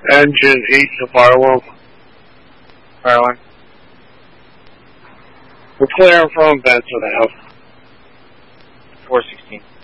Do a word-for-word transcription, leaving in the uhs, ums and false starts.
Engine eight to firewall. Fireline. We're clearing from Benson Ave. four sixteen.